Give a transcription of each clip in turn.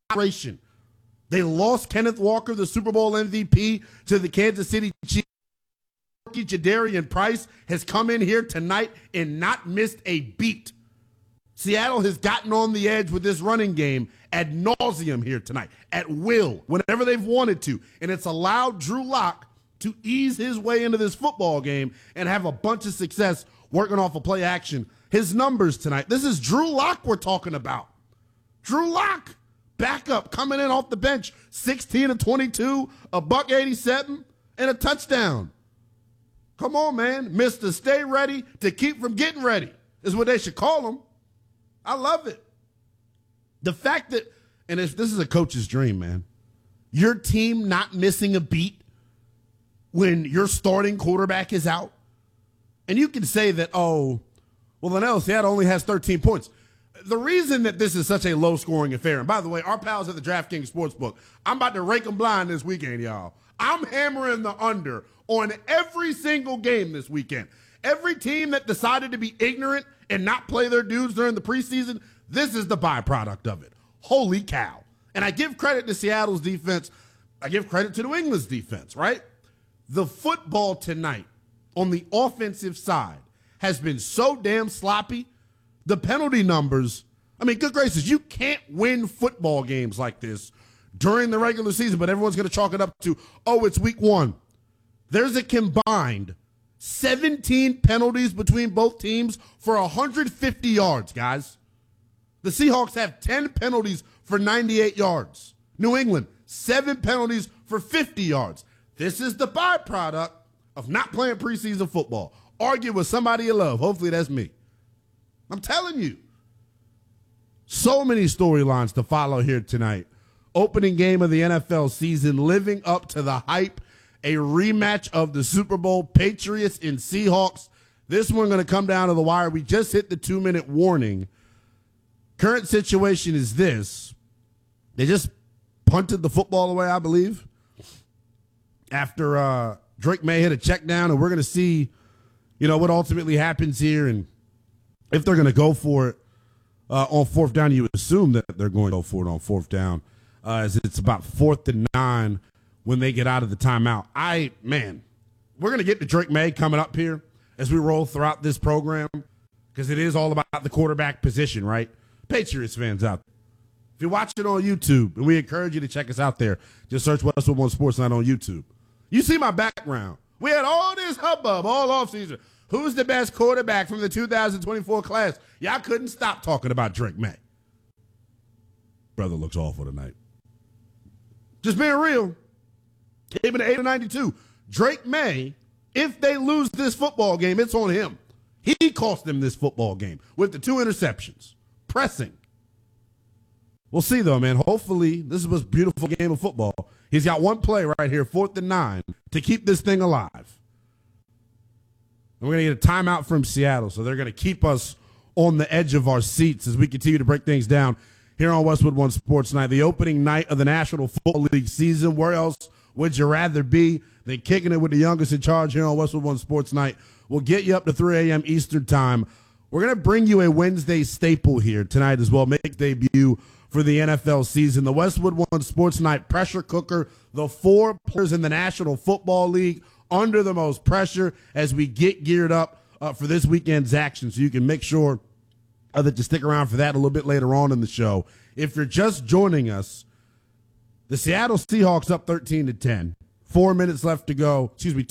operation. They lost Kenneth Walker, the Super Bowl MVP, to the Kansas City Chiefs. Jadarian Price has come in here tonight and not missed a beat. Seattle has gotten on the edge with this running game ad nauseum here tonight, at will, whenever they've wanted to. And it's allowed Drew Lock to ease his way into this football game and have a bunch of success working off of play action. His numbers tonight, this is Drew Lock we're talking about. Drew Lock, backup, coming in off the bench, 16-22, $187, and a touchdown. Come on, man. Mr. Stay Ready to Keep from Getting Ready is what they should call him. I love it. The fact that, and this is a coach's dream, man, your team not missing a beat when your starting quarterback is out. And you can say that, oh, well, then Seattle only has 13 points. The reason that this is such a low-scoring affair, and by the way, our pals at the DraftKings Sportsbook, I'm about to rake them blind this weekend, y'all. I'm hammering the under on every single game this weekend. Every team that decided to be ignorant and not play their dudes during the preseason, this is the byproduct of it. Holy cow. And I give credit to Seattle's defense. I give credit to New England's defense, right? The football tonight on the offensive side has been so damn sloppy. The penalty numbers, I mean, good gracious, you can't win football games like this during the regular season, but everyone's going to chalk it up to, oh, it's week one. There's a combined 17 penalties between both teams for 150 yards, guys. The Seahawks have 10 penalties for 98 yards. New England, 7 penalties for 50 yards. This is the byproduct of not playing preseason football. Argue with somebody you love. Hopefully that's me. I'm telling you. So many storylines to follow here tonight. Opening game of the NFL season, living up to the hype. A rematch of the Super Bowl, Patriots and Seahawks. This one going to come down to the wire. We just hit the 2-minute warning. Current situation is this. They just punted the football away, I believe, after Drake May hit a check down, and we're going to see, what ultimately happens here and if they're going to go for it on fourth down. You assume that they're going to go for it on fourth down, as it's about 4th and 9 when they get out of the timeout. We're going to get to Drake May coming up here as we roll throughout this program, because it is all about the quarterback position, right? Patriots fans out there, if you watch it on YouTube, and we encourage you to check us out there, just search Westwood One Sports Night on YouTube. You see my background. We had all this hubbub all offseason. Who's the best quarterback from the 2024 class? Y'all couldn't stop talking about Drake May. Brother looks awful tonight. Just being real. Came in at 8-92. Drake May, if they lose this football game, it's on him. He cost them this football game with the 2 interceptions. Pressing. We'll see, though, man. Hopefully, this is a beautiful game of football. He's got one play right here, 4th and 9, to keep this thing alive. And we're going to get a timeout from Seattle, so they're going to keep us on the edge of our seats as we continue to break things down here on Westwood One Sports Night. The opening night of the National Football League season. Where else would you rather be than kicking it with the youngest in charge here on Westwood One Sports Night? We'll get you up to 3 a.m. Eastern time. We're going to bring you a Wednesday staple here tonight as well. Make debut for the NFL season. The Westwood One Sports Night pressure cooker. The 4 players in the National Football League under the most pressure as we get geared up for this weekend's action. So you can make sure that you stick around for that a little bit later on in the show. If you're just joining us, the Seattle Seahawks up 13-10. 2 minutes left to go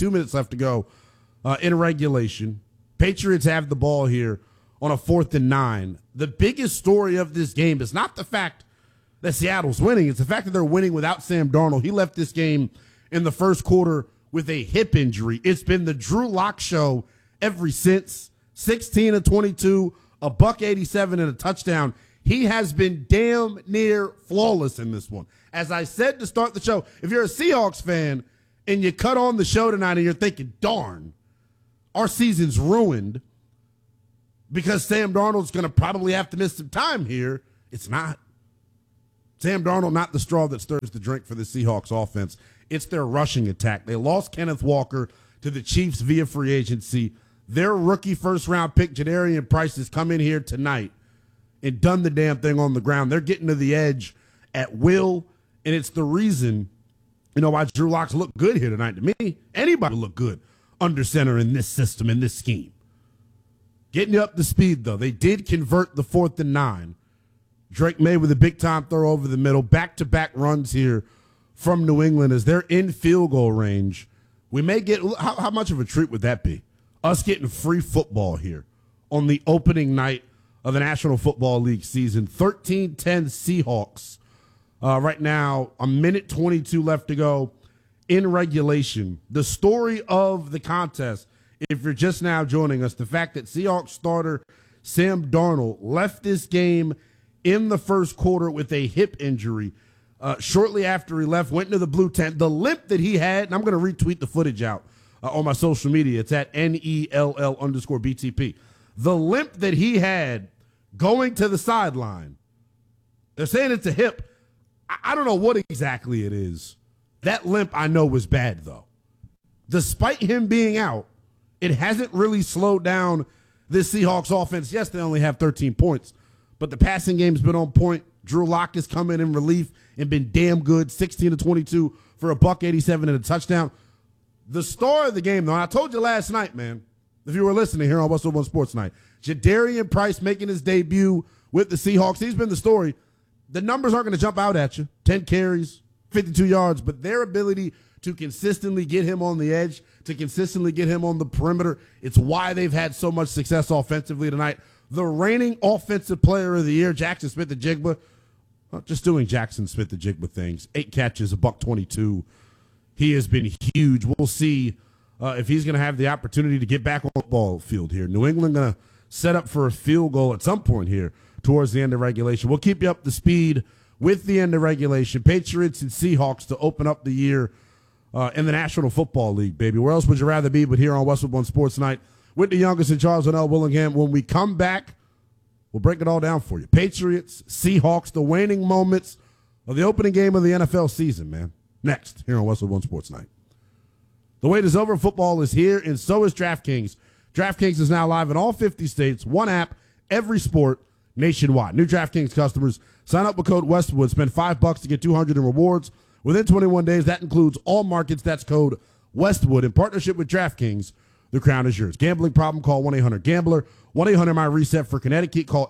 in regulation. Patriots have the ball here on a 4th and 9. The biggest story of this game is not the fact that Seattle's winning. It's the fact that they're winning without Sam Darnold. He left this game in the first quarter with a hip injury. It's been the Drew Lock show ever since. 16-22, $187 and a touchdown. He has been damn near flawless in this one. As I said to start the show, if you're a Seahawks fan and you cut on the show tonight and you're thinking, darn, our season's ruined because Sam Darnold's going to probably have to miss some time here, it's not. Sam Darnold, not the straw that stirs the drink for the Seahawks offense. It's their rushing attack. They lost Kenneth Walker to the Chiefs via free agency. Their rookie first-round pick, Jadarian Price, has come in here tonight and done the damn thing on the ground. They're getting to the edge at will, and it's the reason, why Drew Lock's look good here tonight. To me, anybody look good under center in this system, in this scheme. Getting you up to speed, though. They did convert the 4th and 9. Drake May with a big-time throw over the middle. Back-to-back runs here from New England as they're in field goal range. We may get – how much of a treat would that be? Us getting free football here on the opening night of the National Football League season. 13-10 Seahawks. Right now, a minute 22 left to go in regulation. The story of the contest, if you're just now joining us, the fact that Seahawks starter Sam Darnold left this game in the first quarter with a hip injury. Shortly after he left, went into the blue tent. The limp that he had, and I'm going to retweet the footage out on my social media. It's at NELL_BTP. The limp that he had going to the sideline, they're saying it's a hip. I don't know what exactly it is. That limp I know was bad, though. Despite him being out, it hasn't really slowed down this Seahawks offense. Yes, they only have 13 points, but the passing game's been on point. Drew Lock has come in relief and been damn good, 16-22 for a $187 and a touchdown. The star of the game, though, and I told you last night, man, if you were listening here on Westwood One Sports Night, Jadarian Price making his debut with the Seahawks. He's been the story. The numbers aren't going to jump out at you. 10 carries, 52 yards, but their ability to consistently get him on the edge, to consistently get him on the perimeter, it's why they've had so much success offensively tonight. The reigning offensive player of the year, Jackson Smith-Njigba, just doing Jackson Smith-Njigba things. 8 catches, a $122. He has been huge. We'll see if he's going to have the opportunity to get back on the ball field here. New England going to set up for a field goal at some point here towards the end of regulation. We'll keep you up to speed with the end of regulation. Patriots and Seahawks to open up the year in the National Football League, baby. Where else would you rather be but here on Westwood One Sports Night with the youngest and Charles L. Willingham. When we come back, we'll break it all down for you. Patriots, Seahawks, the waning moments of the opening game of the NFL season, man. Next, here on Westwood One Sports Night. The wait is over. Football is here, and so is DraftKings. DraftKings is now live in all 50 states. One app, every sport, nationwide. New DraftKings customers, sign up with code Westwood. Spend $5 to get $200 in rewards within 21 days. That includes all markets. That's code Westwood. In partnership with DraftKings, the crown is yours. Gambling problem, call 1-800-GAMBLER. 1-800-MY-RESET for Connecticut. Call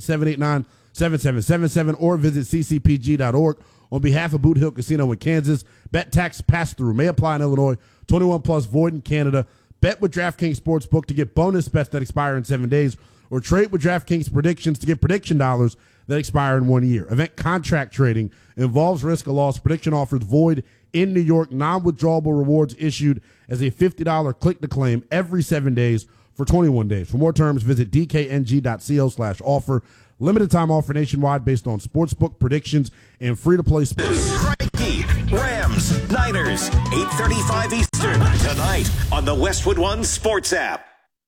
888-789-7777 or visit ccpg.org. On behalf of Boot Hill Casino in Kansas, bet tax pass-through may apply in Illinois. 21 plus void in Canada. Bet with DraftKings Sportsbook to get bonus bets that expire in 7 days, or trade with DraftKings predictions to get prediction dollars that expire in 1 year. Event contract trading involves risk of loss. Prediction offers void in New York. Non-withdrawable rewards issued as a $50 click to claim every 7 days for 21 days. For more terms, visit dkng.co/offer. Limited time offer nationwide based on sportsbook predictions and free-to-play sports. Crikey, Rams, Niners, 8:35 Eastern, tonight on the Westwood One Sports app.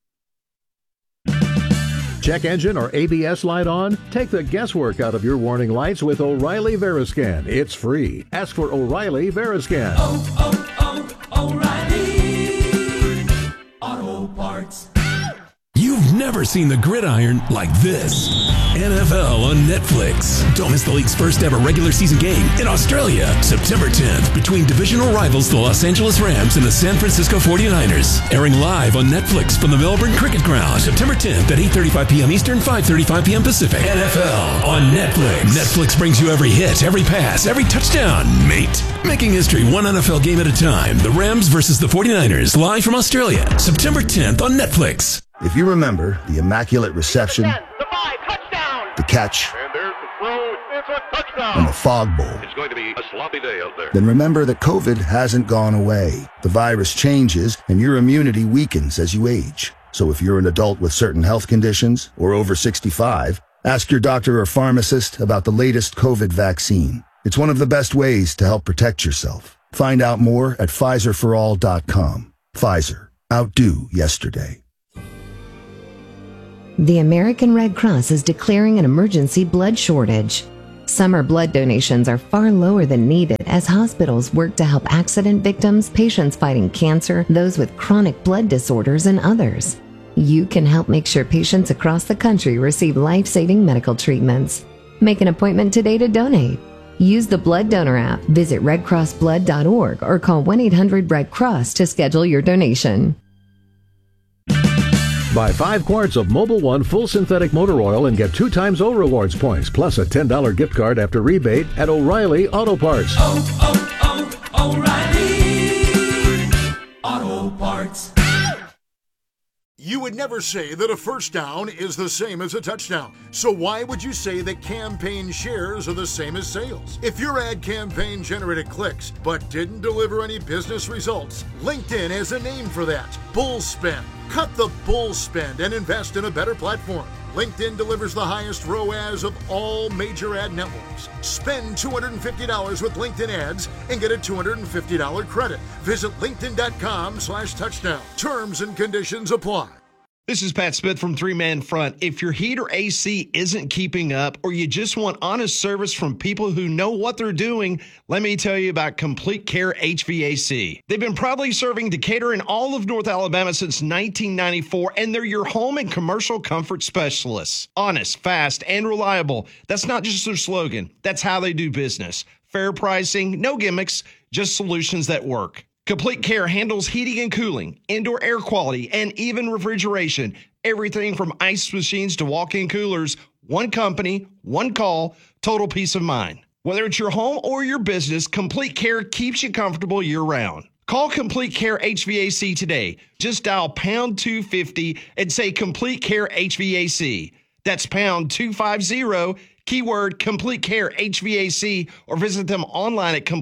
Check engine or ABS light on? Take the guesswork out of your warning lights with O'Reilly Veriscan. It's free. Ask for O'Reilly Veriscan. O'Reilly Auto Parts. You've never seen the gridiron like this. NFL on Netflix. Don't miss the league's first ever regular season game in Australia, September 10th, between divisional rivals the Los Angeles Rams and the San Francisco 49ers. Airing live on Netflix from the Melbourne Cricket Ground, September 10th at 8:35 p.m. Eastern, 5:35 p.m. Pacific. NFL on Netflix. Netflix brings you every hit, every pass, every touchdown, mate. Making history one NFL game at a time. The Rams versus the 49ers, live from Australia, September 10th on Netflix. If you remember the immaculate reception, the 5, touchdown, the catch, and there's the throw, it's a touchdown, and the Fog Bowl, it's going to be a sloppy day out there. Then remember that COVID hasn't gone away. The virus changes, and your immunity weakens as you age. So if you're an adult with certain health conditions or over 65, ask your doctor or pharmacist about the latest COVID vaccine. It's one of the best ways to help protect yourself. Find out more at PfizerForAll.com. Pfizer. Outdo yesterday. The American Red Cross is declaring an emergency blood shortage. Summer blood donations are far lower than needed as hospitals work to help accident victims, patients fighting cancer, those with chronic blood disorders, and others. You can help make sure patients across the country receive life-saving medical treatments. Make an appointment today to donate. Use the Blood Donor app, visit redcrossblood.org, or call 1-800-RED-CROSS to schedule your donation. Buy 5 quarts of Mobil 1 full synthetic motor oil and get 2 times O Rewards points, plus a $10 gift card after rebate at O'Reilly Auto Parts. O'Reilly Auto Parts. You would never say that a first down is the same as a touchdown. So why would you say that campaign shares are the same as sales? If your ad campaign generated clicks but didn't deliver any business results, LinkedIn has a name for that: bull spend. Cut the bull spend and invest in a better platform. LinkedIn delivers the highest ROAS of all major ad networks. Spend $250 with LinkedIn ads and get a $250 credit. Visit linkedin.com/touchdown. Terms and conditions apply. This is Pat Smith from Three Man Front. If your heat or AC isn't keeping up, or you just want honest service from people who know what they're doing, let me tell you about Complete Care HVAC. They've been proudly serving Decatur and all of North Alabama since 1994, and they're your home and commercial comfort specialists. Honest, fast, and reliable. That's not just their slogan. That's how they do business. Fair pricing, no gimmicks, just solutions that work. Complete Care handles heating and cooling, indoor air quality, and even refrigeration. Everything from ice machines to walk-in coolers. One company, one call, total peace of mind. Whether it's your home or your business, Complete Care keeps you comfortable year-round. Call Complete Care HVAC today. Just dial pound 250 and say Complete Care HVAC. That's pound 250, keyword Complete Care HVAC, or visit them online at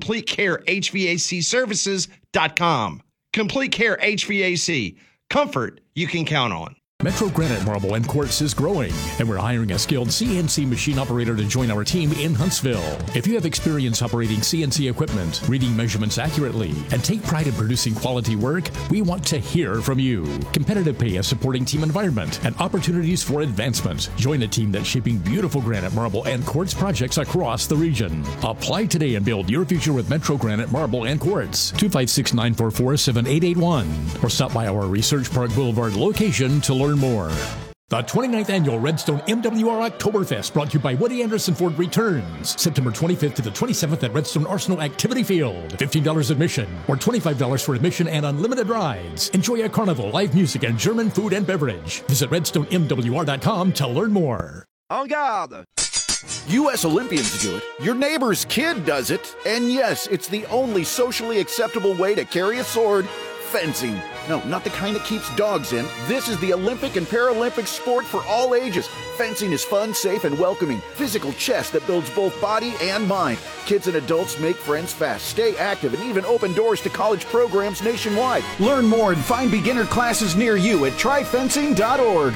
CompleteCareHVACservices.com. Complete Care HVAC. Comfort you can count on. Metro Granite Marble and Quartz is growing, and we're hiring a skilled CNC machine operator to join our team in Huntsville. If you have experience operating CNC equipment, reading measurements accurately, and take pride in producing quality work, we want to hear from you. Competitive pay, a supporting team environment, and opportunities for advancement. Join a team that's shaping beautiful granite, marble, and quartz projects across the region. Apply today and build your future with Metro Granite Marble and Quartz. 256-944-7881. Or stop by our Research Park Boulevard location to learn more. The 29th Annual Redstone MWR Oktoberfest, brought to you by Woody Anderson Ford, returns September 25th to the 27th at Redstone Arsenal Activity Field. $15 admission or $25 for admission and unlimited rides. Enjoy a carnival, live music, and German food and beverage. Visit redstonemwr.com to learn more. En garde! U.S. Olympians do it. Your neighbor's kid does it. And yes, it's the only socially acceptable way to carry a sword. Fencing. No, not the kind that keeps dogs in. This is the Olympic and Paralympic sport for all ages. Fencing is fun, safe, and welcoming. Physical chess that builds both body and mind. Kids and adults make friends fast, stay active, and even open doors to college programs nationwide. Learn more and find beginner classes near you at tryfencing.org.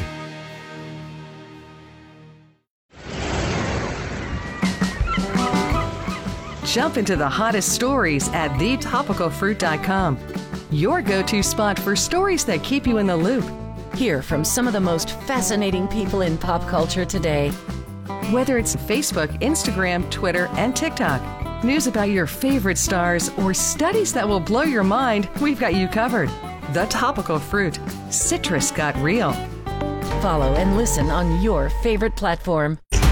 Jump into the hottest stories at thetopicalfruit.com. Your go-to spot for stories that keep you in the loop. Hear from some of the most fascinating people in pop culture today. Whether it's Facebook, Instagram, Twitter, and TikTok, news about your favorite stars, or studies that will blow your mind, we've got you covered. The Topical Fruit. Citrus got real. Follow and listen on your favorite platform.